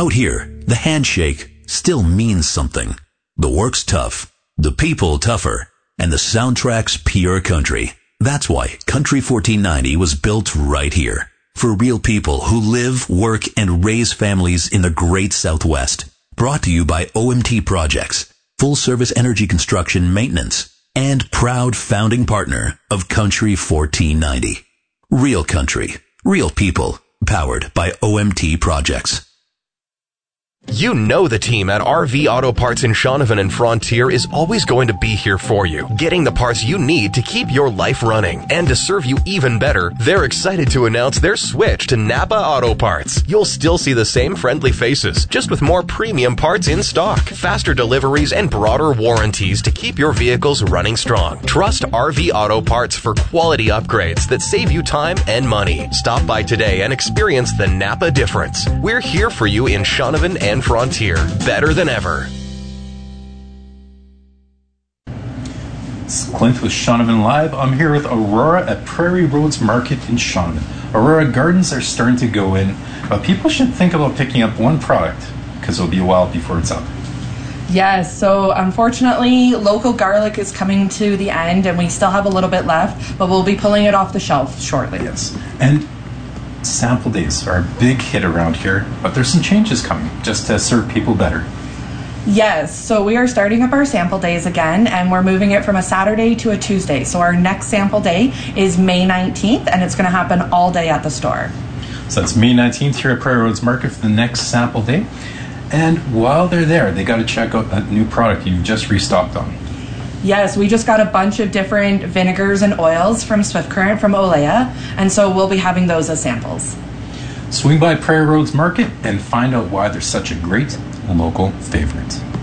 Out here, the handshake still means something. The work's tough, the people tougher, and the soundtrack's pure country. That's why Country 1490 was built right here. For real people who live, work, and raise families in the great Southwest. Brought to you by OMT Projects, full service energy construction maintenance, and proud founding partner of Country 1490. Real country, real people, powered by OMT Projects. You know the team at RV Auto Parts in Shaunavon and Frontier is always going to be here for you, getting the parts you need to keep your life running. And to serve you even better, they're excited to announce their switch to Napa Auto Parts. You'll still see the same friendly faces, just with more premium parts in stock, faster deliveries, and broader warranties to keep your vehicles running strong. Trust RV Auto Parts for quality upgrades that save you time and money. Stop by today and experience the Napa difference. We're here for you in Shaunavon and Frontier, better than ever. This is Clint with Shaunavon Live. I'm here with Aurora at Prairie Roads Market in Shaunavon. Aurora, gardens are starting to go in, but people should think about picking up one product because it'll be a while before it's up. Yes, so unfortunately, local garlic is coming to the end and we still have a little bit left, but we'll be pulling it off the shelf shortly. Yes, and sample days are a big hit around here, but there's some changes coming just to serve people better. Yes, so we are starting up our sample days again, and we're moving it from a Saturday to a Tuesday. So our next sample day is May 19th, and it's going to happen all day at the store. So that's May 19th here at Prairie Roads Market for the next sample day. And while they're there, they got to check out that new product you've just restocked on. Yes, we just got a bunch of different vinegars and oils from Swift Current from Olea, and so we'll be having those as samples. Swing by Prairie Roads Market and find out why they're such a great local favorite.